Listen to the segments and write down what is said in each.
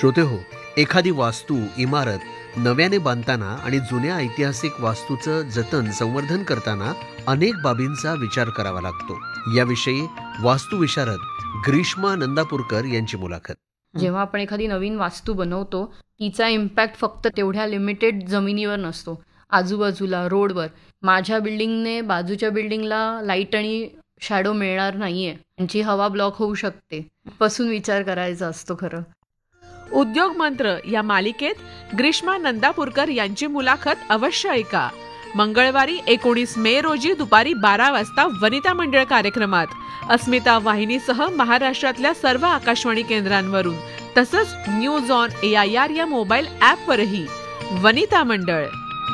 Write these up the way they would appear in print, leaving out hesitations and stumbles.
श्रोते हो, एखादी वास्तू, इमारत नव्याने बांधताना आणि जुन्या ऐतिहासिक वास्तूचं जतन संवर्धन करताना अनेक बाबींचा विचार करावा लागतो. याविषयी वास्तुविशारद ग्रीष्मा नंदापूरकर यांची मुलाखत. जेव्हा आपण एखादी नवीन वास्तू बनवतो, तिचा इम्पॅक्ट फक्त तेवढ्या लिमिटेड जमिनीवर नसतो. आजूबाजूला रोडवर माझ्या बिल्डिंगने बाजूच्या बिल्डिंगला लाईट आणि शॅडो मिळणार नाहीये, त्यांची हवा ब्लॉक होऊ शकते, पासून विचार करायचा असतो. खरं उद्योग मंत्र या मालिकेत ग्रीष्मा नंदापूरकर यांची मुलाखत अवश्य ऐका. मंगळवारी 19 मे रोजी दुपारी 12 वाजता वनिता मंडळ कार्यक्रमात अस्मिता वाहिनीसह महाराष्ट्रातल्या सर्व आकाशवाणी केंद्रांवरून, तसंच न्यूज ऑन AIR या मोबाईल ॲपवरही. वनिता मंडळ.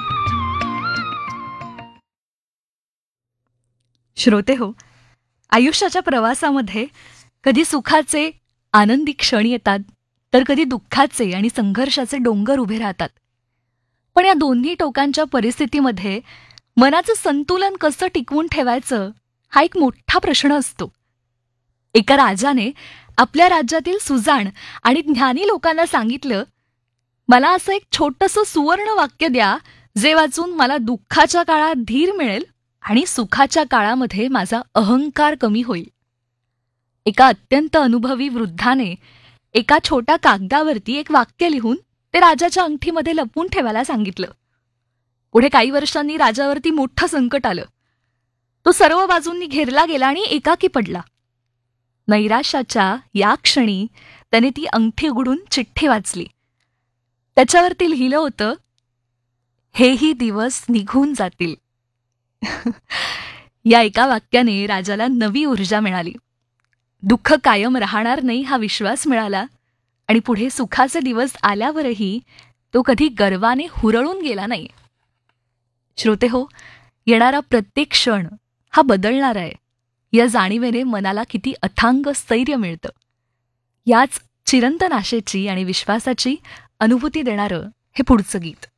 श्रोते हो, आयुष्याच्या प्रवासामध्ये कधी सुखाचे आनंदी क्षण येतात, तर कधी दुःखाचे आणि संघर्षाचे डोंगर उभे राहतात. पण या दोन्ही टोकांच्या परिस्थितीमध्ये मनाचं संतुलन कसं टिकवून ठेवायचं, हा एक मोठा प्रश्न असतो. एका राजाने आपल्या राज्यातील सुजाण आणि ज्ञानी लोकांना सांगितलं, मला असं एक छोटंसं सुवर्ण वाक्य द्या, जे वाचून मला दुःखाच्या काळात धीर मिळेल आणि सुखाच्या काळामध्ये माझा अहंकार कमी होईल. एका अत्यंत अनुभवी वृद्धाने एका छोट्या कागदावरती एक वाक्य लिहून ते राजाच्या अंगठीमध्ये लपवून ठेवायला सांगितलं. पुढे काही वर्षांनी राजावरती मोठं संकट आलं. तो सर्व बाजूंनी घेरला गेला आणि एकाकी पडला. नैराश्याच्या या क्षणी त्याने ती अंगठी उघडून चिठ्ठी वाचली. त्याच्यावरती लिहिलं होतं, हेही दिवस निघून जातील. या एका वाक्याने राजाला नवी ऊर्जा मिळाली. दुःख कायम राहणार नाही हा विश्वास मिळाला आणि पुढे सुखाचे दिवस आल्यावरही तो कधी गर्वाने हुरळून गेला नाही. श्रोते हो, येणारा प्रत्येक क्षण हा बदलणार आहे, या जाणीवेने मनाला किती अथांग स्थैर्य मिळतं. याच चिरंतन आशेची आणि विश्वासाची अनुभूती देणारं हे पुढचं गीत.